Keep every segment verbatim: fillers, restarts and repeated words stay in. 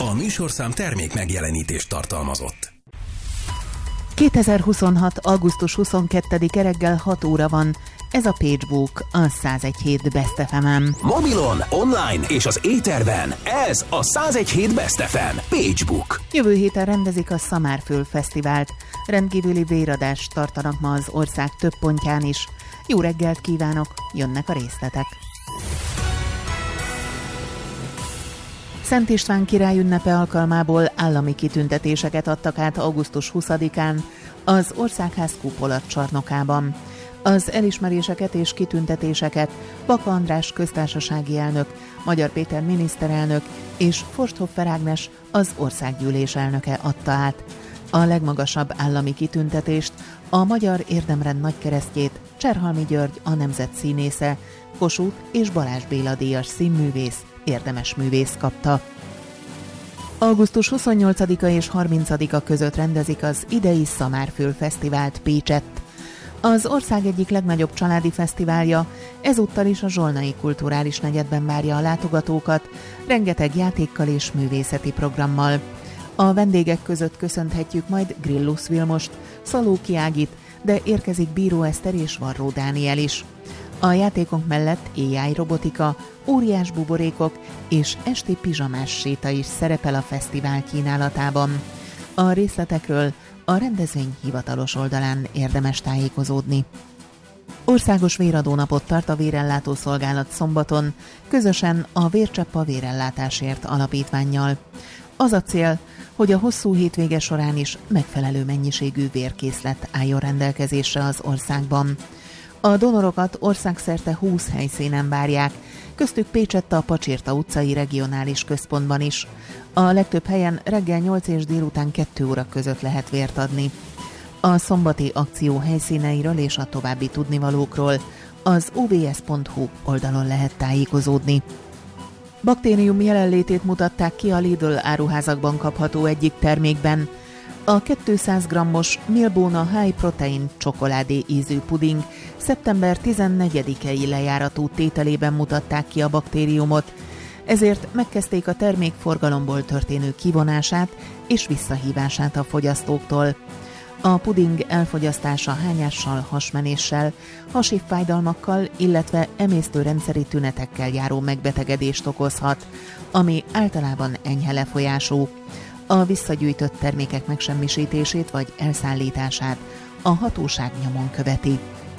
A műsorszám termék megjelenítést tartalmazott. kétezer-huszonhat. augusztus huszonkettedike reggel hat óra van. Ez a PageBook, a száz egy hét Best ef em-en. Mobilon, online és az éterben. Ez a száz egy hét Best ef em. PageBook. Jövő héten rendezik a Szamárföld Fesztivált. Rendkívüli véradást tartanak ma az ország több pontján is. Jó reggelt kívánok, jönnek a részletek. Szent István király ünnepe alkalmából állami kitüntetéseket adtak át augusztus huszadikán az Országház kúpola csarnokában. Az elismeréseket és kitüntetéseket Baka András köztársasági elnök, Magyar Péter miniszterelnök és Forsthoffer Ágnes, az országgyűlés elnöke adta át. A legmagasabb állami kitüntetést, a Magyar Érdemrend nagykeresztjét Cserhalmi György, a nemzet színésze, Kossuth és Balázs Béla díjas színművész, érdemes művész kapta. augusztus huszonnyolcadika és harmincadika között rendezik az idei Szamárföld Fesztivált Pécsett. Az ország egyik legnagyobb családi fesztiválja, ezúttal is a Zsolnai Kulturális Negyedben várja a látogatókat, rengeteg játékkal és művészeti programmal. A vendégek között köszönhetjük majd Grillus Vilmost, Szalóki Ágit, de érkezik Bíró Eszter és Varró Dániel is. A játékok mellett á i robotika, óriás buborékok és esti pizsamás séta is szerepel a fesztivál kínálatában. A részletekről a rendezvény hivatalos oldalán érdemes tájékozódni. Országos véradónapot tart a Vérellátó Szolgálat szombaton, közösen a Vércsepp a Vérellátásért alapítvánnyal. Az a cél, hogy a hosszú hétvége során is megfelelő mennyiségű vérkészlet álljon rendelkezésre az országban. A donorokat országszerte húsz helyszínen várják, köztük Pécsett a Pacsirta utcai regionális központban is. A legtöbb helyen reggel nyolc és délután kettő óra között lehet vért adni. A szombati akció helyszíneiről és a további tudnivalókról az o v s pont h u oldalon lehet tájékozódni. Baktérium jelenlétét mutatták ki a Lidl áruházakban kapható egyik termékben. A kétszáz grammos Milbona High Protein csokoládé ízű puding szeptember tizennegyedikei lejáratú tételében mutatták ki a baktériumot, ezért megkezdték a termék forgalomból történő kivonását és visszahívását a fogyasztóktól. A puding elfogyasztása hányással, hasmenéssel, hasi fájdalmakkal, illetve emésztőrendszeri tünetekkel járó megbetegedést okozhat, ami általában enyhe lefolyású. A visszagyűjtött termékek megsemmisítését vagy elszállítását a hatóság nyomon követi.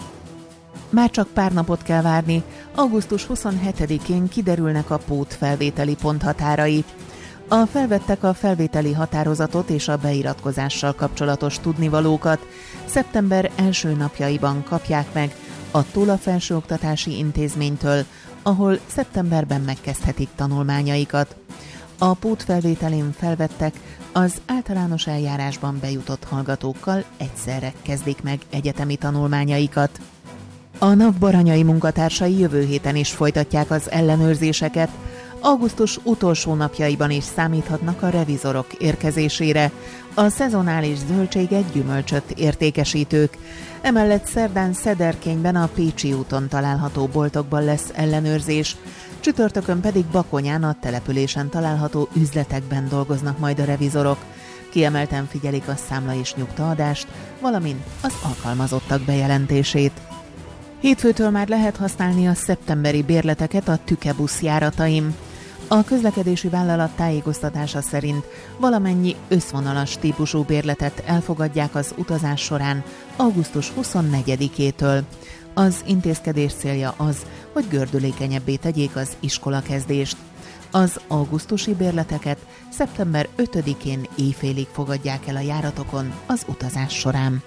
Már csak pár napot kell várni, augusztus huszonhetedikén kiderülnek a pótfelvételi ponthatárai. A felvettek a felvételi határozatot és a beiratkozással kapcsolatos tudnivalókat szeptember első napjaiban kapják meg attól a felsőoktatási intézménytől, ahol szeptemberben megkezdhetik tanulmányaikat. A pótfelvételén felvettek az általános eljárásban bejutott hallgatókkal egyszerre kezdik meg egyetemi tanulmányaikat. A NAV baranyai munkatársai jövő héten is folytatják az ellenőrzéseket. Augusztus utolsó napjaiban is számíthatnak a revizorok érkezésére, a szezonális zöldséget, gyümölcsöt értékesítők. Emellett szerdán Szederkényben a Pécsi úton található boltokban lesz ellenőrzés, csütörtökön pedig Bakonyán a településen található üzletekben dolgoznak majd a revizorok. Kiemelten figyelik a számla és nyugtaadást, valamint az alkalmazottak bejelentését. Hétfőtől már lehet használni a szeptemberi bérleteket a Tükebusz járataim. A közlekedési vállalat tájékoztatása szerint valamennyi összvonalas típusú bérletet elfogadják az utazás során augusztus huszonnegyedikétől. Az intézkedés célja az, hogy gördülékenyebbé tegyék az iskolakezdést. Az augusztusi bérleteket szeptember ötödikén éjfélig fogadják el a járatokon az utazás során.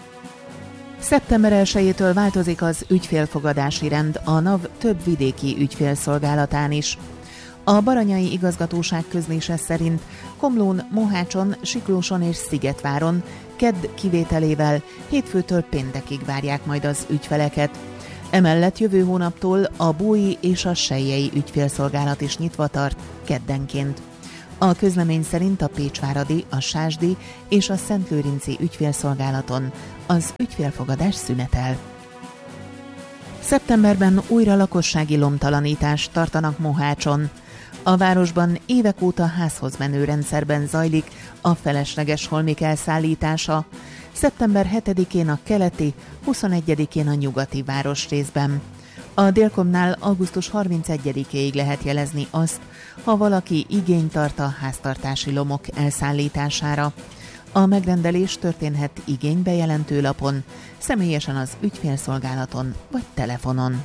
szeptember elsejétől változik az ügyfélfogadási rend a NAV több vidéki ügyfélszolgálatán is. A Baranyai Igazgatóság közlése szerint Komlón, Mohácson, Siklóson és Szigetváron kedd kivételével hétfőtől péntekig várják majd az ügyfeleket. Emellett jövő hónaptól a Bói és a Selyei ügyfélszolgálat is nyitva tart keddenként. A közlemény szerint a pécsváradi, a sásdi és a szentlőrinci ügyfélszolgálaton az ügyfélfogadás szünetel. Szeptemberben újra lakossági lomtalanítást tartanak Mohácson. A városban évek óta házhoz menő rendszerben zajlik a felesleges holmik elszállítása. szeptember hetedikén a keleti, huszonegyedikén a nyugati városrészben. A Délkomnál augusztus harmincegyedikéig lehet jelezni azt, ha valaki igényt tart a háztartási lomok elszállítására. A megrendelés történhet igénybejelentő lapon, személyesen az ügyfélszolgálaton vagy telefonon.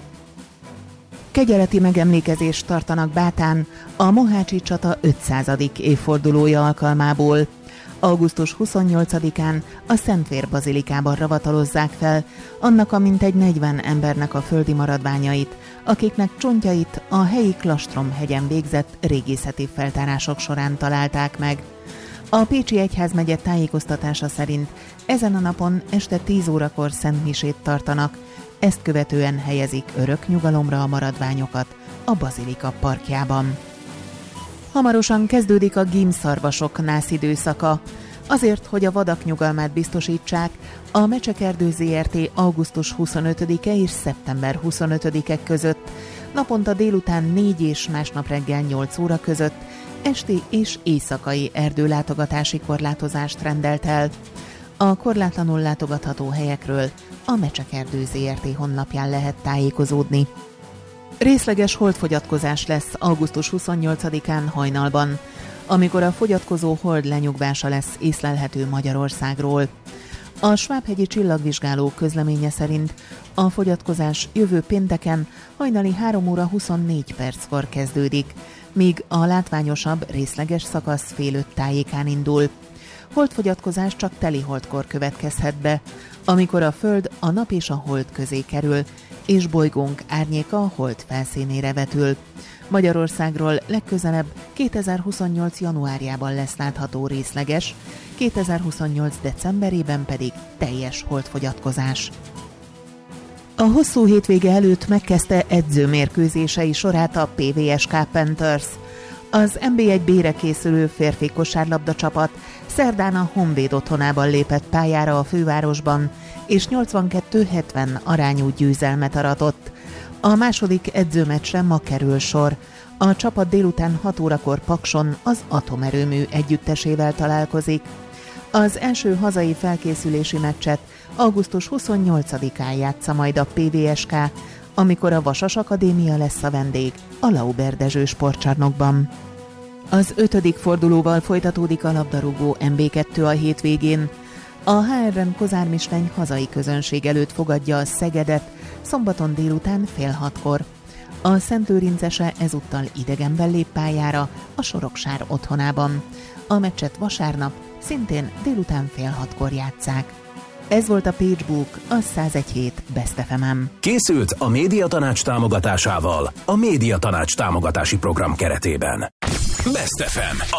Kegyeleti megemlékezést tartanak Bátán a Mohácsi csata ötszázadik évfordulója alkalmából. augusztus huszonnyolcadikán a Szentvér bazilikában ravatalozzák fel annak a mintegy negyven embernek a földi maradványait, akiknek csontjait a helyi Klastrom-hegyen végzett régészeti feltárások során találták meg. A Pécsi Egyházmegye tájékoztatása szerint ezen a napon este tíz órakor szentmisét tartanak, ezt követően helyezik örök nyugalomra a maradványokat a bazilika parkjában. Hamarosan kezdődik a gímszarvasok nász időszaka. Azért, hogy a vadak nyugalmát biztosítsák, a Mecsekerdő zé er té augusztus huszonötödike és szeptember huszonötödike között, naponta délután négy és másnap reggel nyolc óra között esti és éjszakai erdőlátogatási korlátozást rendelt el. A korlátlanul látogatható helyekről a Mecsekerdő zé er té honlapján lehet tájékozódni. Részleges holdfogyatkozás lesz augusztus huszonnyolcadikán hajnalban, amikor a fogyatkozó hold lenyugvása lesz észlelhető Magyarországról. A Svábhegyi Csillagvizsgáló közleménye szerint a fogyatkozás jövő pénteken hajnali három óra huszonnégy perckor kezdődik, míg a látványosabb részleges szakasz fél öt tájékán indul. Holdfogyatkozás csak teli holdkor következhet be, amikor a Föld a nap és a hold közé kerül, és bolygónk árnyéka a hold felszínére vetül. Magyarországról legközelebb kétezer-huszonnyolc januárjában lesz látható részleges, kétezer-huszonnyolc decemberében pedig teljes holdfogyatkozás. A hosszú hétvége előtt megkezdte edzőmérkőzései sorát a pé vé es ká Panthers. Az en bé egy bé-re készülő férfi kosárlabda csapat szerdán a Honvéd otthonában lépett pályára a fővárosban, és nyolcvankettő hetven arányú győzelmet aratott. A második edzőmeccsre ma kerül sor. A csapat délután hat órakor Pakson az atomerőmű együttesével találkozik. Az első hazai felkészülési meccset augusztus huszonnyolcadikán játsza majd a pé vé es ká, amikor a Vasas Akadémia lesz a vendég a Lauber Dezső sportcsarnokban. Az ötödik fordulóval folytatódik a labdarúgó en bé kettő a hétvégén. A há er en Kozár Misteny hazai közönség előtt fogadja a Szegedet szombaton délután fél hatkor. A Szentőrincese ezúttal idegenben lép pályára a Soroksár otthonában. A meccset vasárnap szintén délután fél hatkor játsszák. Ez volt a PageBook, a száz egy hét Best ef em-en. Készült a Médiatanács támogatásával a Médiatanács támogatási program keretében. Best ef em.